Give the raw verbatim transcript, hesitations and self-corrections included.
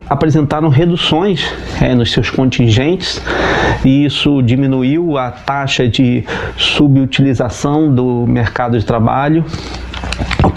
apresentaram reduções é, nos seus contingentes, e isso diminuiu a taxa de subutilização do mercado de trabalho, o